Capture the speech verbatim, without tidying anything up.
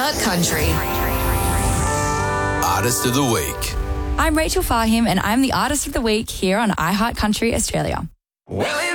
iHeart Country. Artist of the Week. I'm Rachel Fahim and I'm the Artist of the Week here on iHeart Country Australia. Well,